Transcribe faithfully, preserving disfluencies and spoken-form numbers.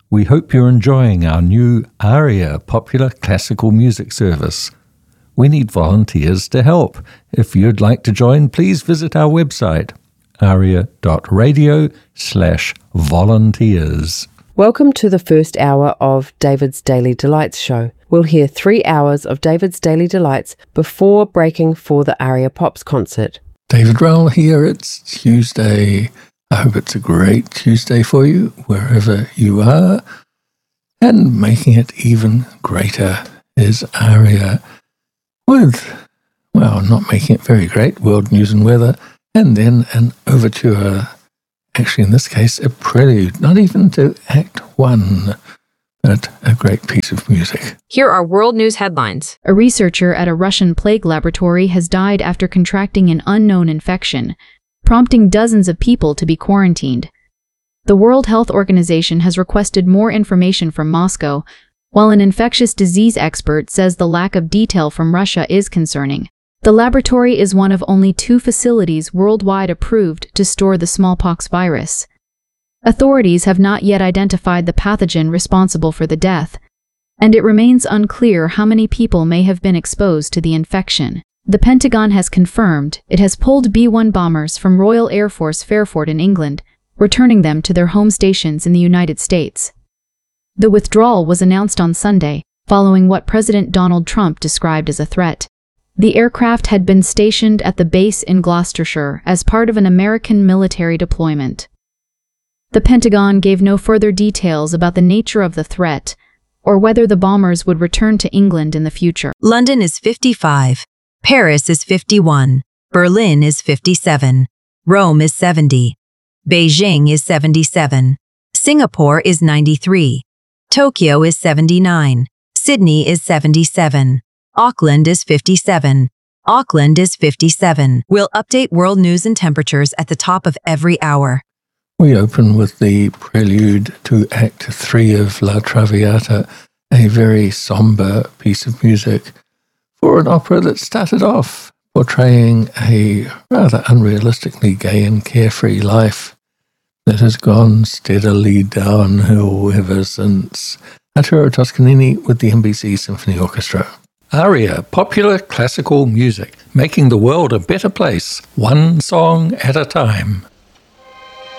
We hope you're enjoying our new ARIA Popular Classical Music Service. We need volunteers to help. If you'd like to join, please visit our website, aria.radio slash volunteers. Welcome to the first hour of David's Daily Delights show. We'll hear three hours of David's Daily Delights before breaking for the ARIA Pops concert. David Rowell here. It's Tuesday. I hope it's a great Tuesday for you, wherever you are. And making it even greater is ARIA with, well, not making it very great, world news and weather, and then an overture, actually in this case a prelude, not even to Act One, but a great piece of music. Here are world news headlines. A researcher at a Russian plague laboratory has died after contracting an unknown infection, prompting dozens of people to be quarantined. The World Health Organization has requested more information from Moscow, while an infectious disease expert says the lack of detail from Russia is concerning. The laboratory is one of only two facilities worldwide approved to store the smallpox virus. Authorities have not yet identified the pathogen responsible for the death, and it remains unclear how many people may have been exposed to the infection. The Pentagon has confirmed it has pulled B one bombers from Royal Air Force Fairford in England, returning them to their home stations in the United States. The withdrawal was announced on Sunday, following what President Donald Trump described as a threat. The aircraft had been stationed at the base in Gloucestershire as part of an American military deployment. The Pentagon gave no further details about the nature of the threat or whether the bombers would return to England in the future. London is fifty-five. Paris is fifty-one, Berlin is fifty-seven, Rome is seventy, Beijing is seventy-seven, Singapore is ninety-three, Tokyo is seventy-nine, Sydney is seventy-seven, Auckland is fifty-seven, Auckland is fifty-seven. We'll update world news and temperatures at the top of every hour. We open with the prelude to Act Three of La Traviata, a very somber piece of music for an opera that started off portraying a rather unrealistically gay and carefree life that has gone steadily downhill ever since. Arturo Toscanini with the N B C Symphony Orchestra. ARIA, popular classical music, making the world a better place, one song at a time.